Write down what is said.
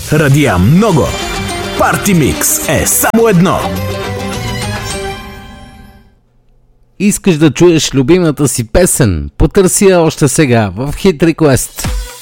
Радия много. Парти Микс е само едно. Искаш да чуеш любимата си песен? Потърси я още сега в Hit Request.